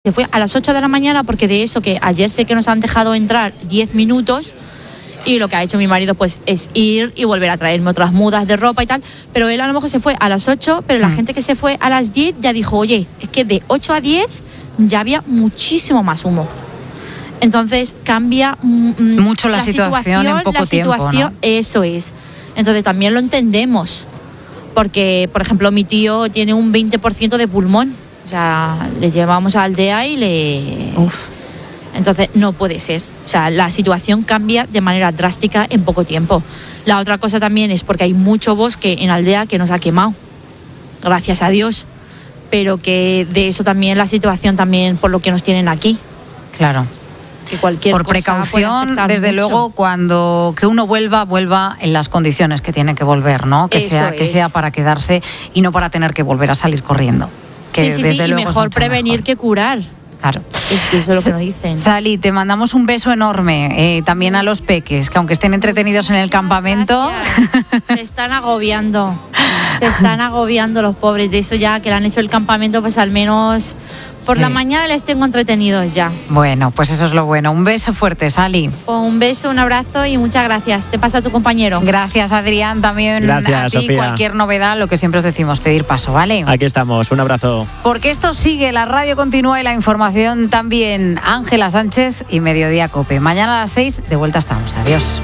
se fue a las 8 de la mañana, porque de eso que ayer sé que nos han dejado entrar 10 minutos, y lo que ha hecho mi marido pues es ir y volver a traerme otras mudas de ropa y tal, pero él a lo mejor se fue a las 8, pero la gente que se fue a las 10 ya dijo, oye, es que de 8 a 10 ya había muchísimo más humo. Entonces cambia mucho la situación en poco tiempo, ¿no? Eso es. Entonces también lo entendemos, porque por ejemplo mi tío tiene un 20% de pulmón, o sea, le llevamos a aldea y le... Entonces no puede ser. O sea, la situación cambia de manera drástica en poco tiempo. La otra cosa también es porque hay mucho bosque en aldea que nos ha quemado, gracias a Dios, pero que de eso también la situación también por lo que nos tienen aquí. Claro. Que cualquier por cosa precaución, desde luego, cuando que uno vuelva en las condiciones que tiene que volver, ¿no? Que sea para quedarse y no para tener que volver a salir corriendo. Que sí, y mejor prevenir que curar. Claro. Eso es lo que nos dicen. Sally, te mandamos un beso enorme, también a los peques, que aunque estén entretenidos en el campamento... Se están agobiando los pobres, de eso ya que le han hecho el campamento, pues al menos por la mañana les tengo entretenidos ya. Bueno, pues eso es lo bueno. Un beso fuerte, Sally. Un beso, un abrazo y muchas gracias. Te pasa a tu compañero. Gracias, Adrián, también. Gracias, a ti, Sofía. Cualquier novedad, lo que siempre os decimos, pedir paso, ¿vale? Aquí estamos, un abrazo. Porque esto sigue, la radio continúa y la información también. Ángela Sánchez y Mediodía COPE. Mañana a las 6, de vuelta estamos. Adiós.